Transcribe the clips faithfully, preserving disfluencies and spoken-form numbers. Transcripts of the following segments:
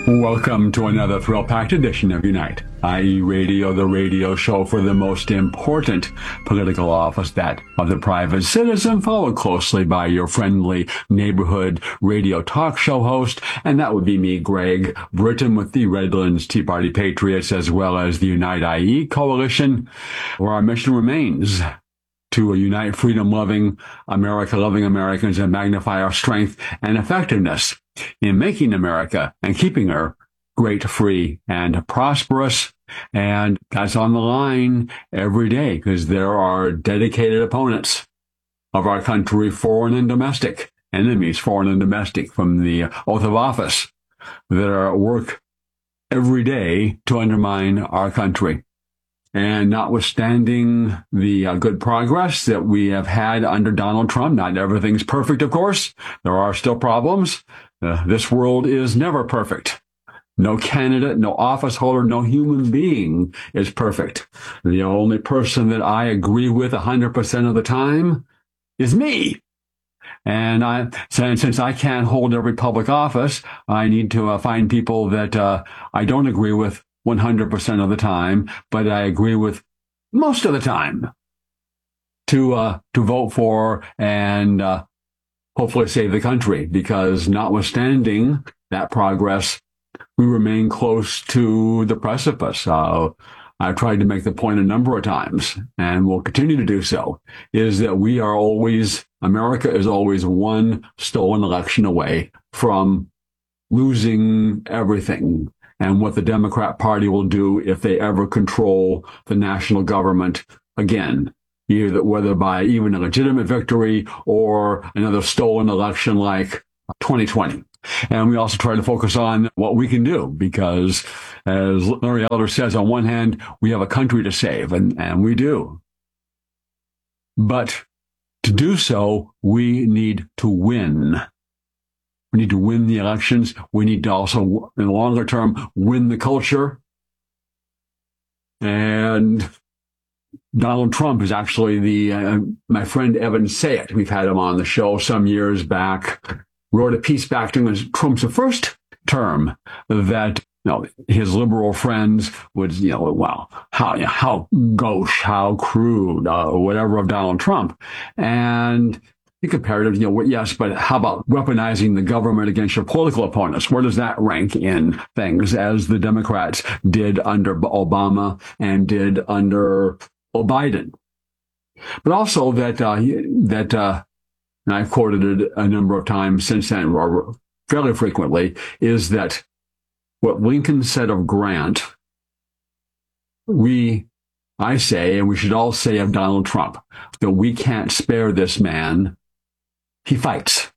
Welcome to another thrill-packed edition of Unite, that is. Radio, the radio show for the most important political office, that of the private citizen, followed closely by your friendly neighborhood radio talk show host, and that would be me, Greg Britton, with the Redlands Tea Party Patriots, as well as the Unite I E Coalition, where our mission remains to unite freedom-loving, America-loving Americans and magnify our strength and effectiveness in making America and keeping her great, free, and prosperous. And that's on the line every day because there are dedicated opponents of our country, foreign and domestic, enemies, foreign and domestic, from the oath of office that are at work every day to undermine our country. And notwithstanding the uh, good progress that we have had under Donald Trump, not everything's perfect, of course. There are still problems. Uh, this world is never perfect. No candidate, no office holder, no human being is perfect. The only person that I agree with one hundred percent of the time is me. And I, since I can't hold every public office, I need to uh, find people that uh, I don't agree with one hundred percent of the time, but I agree with most of the time to uh, to vote for and uh, hopefully save the country, because notwithstanding that progress, we remain close to the precipice. Uh, I've tried to make the point a number of times, and will continue to do so, is that we are always, America is always one stolen election away from losing everything. And what the Democrat Party will do if they ever control the national government again, either whether by even a legitimate victory or another stolen election like twenty twenty. And we also try to focus on what we can do, because as Larry Elder says, on one hand, we have a country to save, and, and we do. But to do so, we need to win. We need to win the elections. We need to also, in the longer term, win the culture. And Donald Trump is actually the, uh, my friend Evan Sayet, we've had him on the show some years back, wrote a piece back during Trump's first term that, you know, his liberal friends would, you know, well, how, you know, how gauche, how crude, uh, whatever of Donald Trump. And he compared it, you know, yes, but how about weaponizing the government against your political opponents? Where does that rank in things, as the Democrats did under Obama and did under Biden? But also that, uh, that, uh, and I've quoted it a number of times since then, or fairly frequently, is that what Lincoln said of Grant, we, I say, and we should all say of Donald Trump, that we can't spare this man. He fights.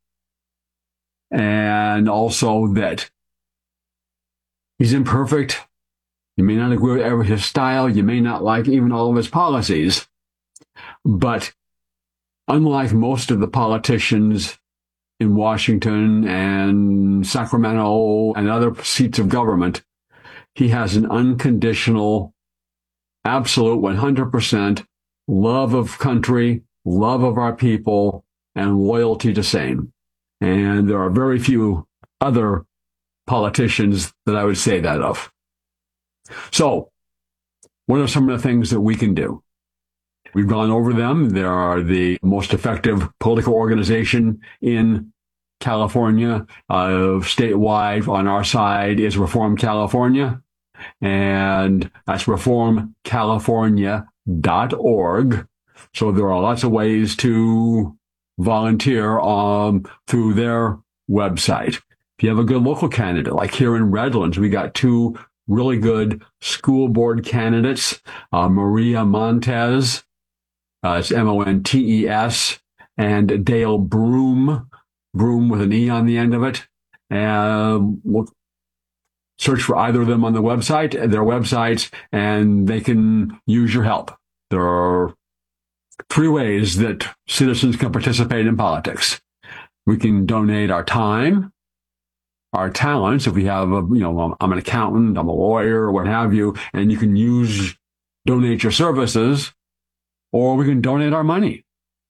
And also that he's imperfect. You may not agree with every his style. You may not like even all of his policies. But unlike most of the politicians in Washington and Sacramento and other seats of government, he has an unconditional, absolute one hundred percent love of country, love of our people, and loyalty to same. And there are very few other politicians that I would say that of. So, what are some of the things that we can do? We've gone over them. They are the most effective political organization in California. Uh, statewide on our side is Reform California, and that's reform california dot org. So there are lots of ways to volunteer um, through their website. If you have a good local candidate, like here in Redlands, we got two really good school board candidates, uh, Maria Montez, uh, it's M O N T E S, and Dale Broom, Broom with an E on the end of it. And we'll search for either of them on the website, their websites, and they can use your help. There are three ways that citizens can participate in politics. We can donate our time, our talents. If we have a, you know, I'm an accountant, I'm a lawyer, or what have you, and you can use, donate your services, or we can donate our money.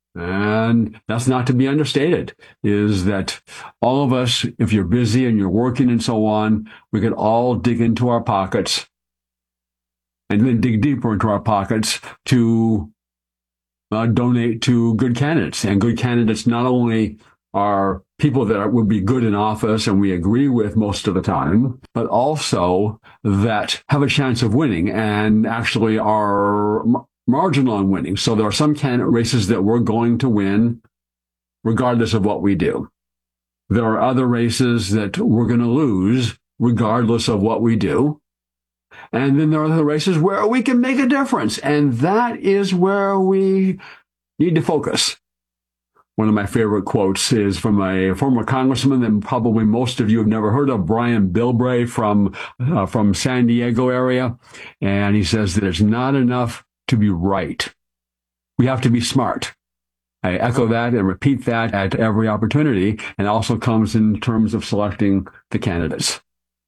And that's not to be understated, is that all of us, if you're busy and you're working and so on, we could all dig into our pockets and then dig deeper into our pockets to uh, donate to good candidates. And good candidates not only are people that are, would be good in office and we agree with most of the time, but also that have a chance of winning and actually are m- marginal on winning. So there are some candidate races that we're going to win regardless of what we do. There are other races that we're going to lose regardless of what we do. And then there are the races where we can make a difference. And that is where we need to focus. One of my favorite quotes is from a former congressman that probably most of you have never heard of, Brian Bilbray from, uh, from San Diego area. And he says that it's not enough to be right. We have to be smart. I echo that and repeat that at every opportunity, and also comes in terms of selecting the candidates.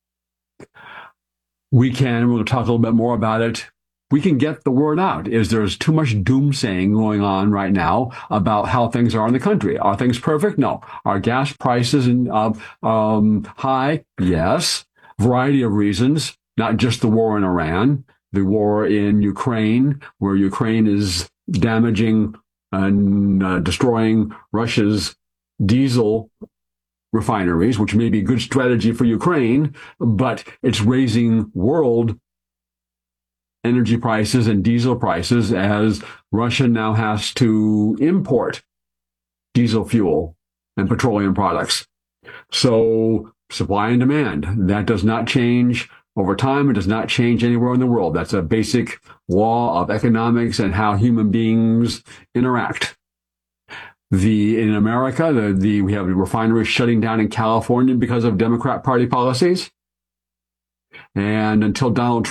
We can, we're going to talk a little bit more about it. We can get the word out. Is there's too much doomsaying going on right now about how things are in the country. Are things perfect? No. Are gas prices uh, um, high? Yes. Variety of reasons, not just the war in Iran, the war in Ukraine, where Ukraine is damaging and uh, destroying Russia's diesel refineries, which may be a good strategy for Ukraine, but it's raising world energy prices and diesel prices as Russia now has to import diesel fuel and petroleum products. So supply and demand, that does not change over time. It does not change anywhere in the world. That's a basic law of economics and how human beings interact. The in America, the, the we have refineries shutting down in California because of Democrat Party policies. And until Donald Trump